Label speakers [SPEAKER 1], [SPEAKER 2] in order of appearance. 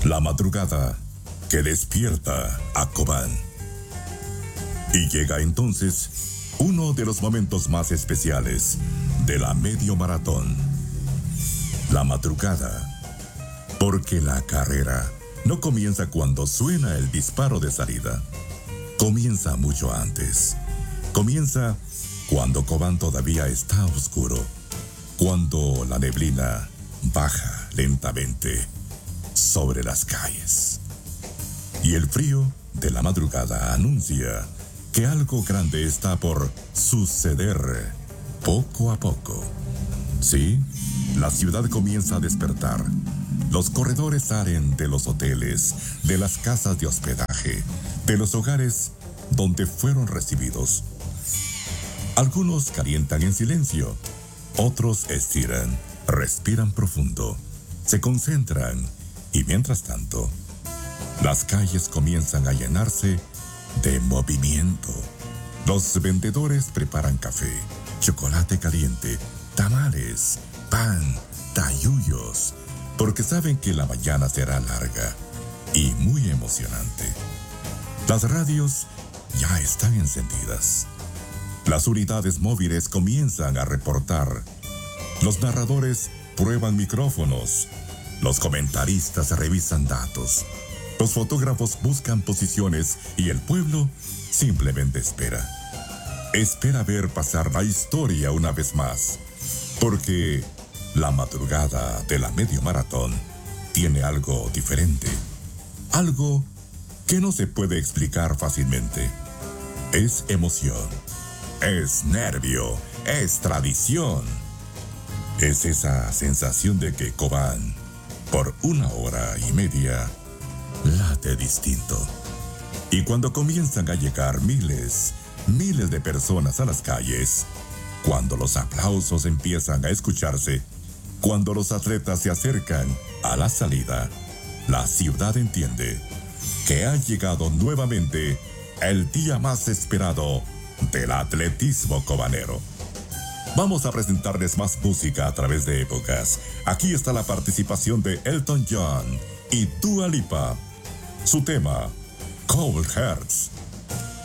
[SPEAKER 1] La madrugada que despierta a Cobán. Y llega entonces uno de los momentos más especiales de la medio maratón. La madrugada. Porque la carrera no comienza cuando suena el disparo de salida. Comienza mucho antes. Comienza cuando Cobán todavía está oscuro. Cuando la neblina baja lentamente sobre las calles. Y el frío de la madrugada anuncia que algo grande está por suceder poco a poco. Sí, la ciudad comienza a despertar. Los corredores salen de los hoteles, de las casas de hospedaje, de los hogares donde fueron recibidos. Algunos calientan en silencio, otros estiran, respiran profundo, se concentran y mientras tanto, las calles comienzan a llenarse de movimiento. Los vendedores preparan café, chocolate caliente, tamales, pan, tayuyos, porque saben que la mañana será larga y muy emocionante. Las radios ya están encendidas. Las unidades móviles comienzan a reportar. Los narradores prueban micrófonos. Los comentaristas revisan datos. Los fotógrafos buscan posiciones y el pueblo simplemente espera. Espera ver pasar la historia una vez más. Porque la madrugada de la medio maratón tiene algo diferente. Algo que no se puede explicar fácilmente. Es emoción. Es nervio. Es tradición. Es esa sensación de que Cobán, por 1 hora y media, late distinto. Y cuando comienzan a llegar miles de personas a las calles, cuando los aplausos empiezan a escucharse, cuando los atletas se acercan a la salida, la ciudad entiende que ha llegado nuevamente el día más esperado del atletismo cobanero. Vamos a presentarles más música a través de épocas. Aquí está la participación de Elton John y Dua Lipa. Su tema, Cold Hearts.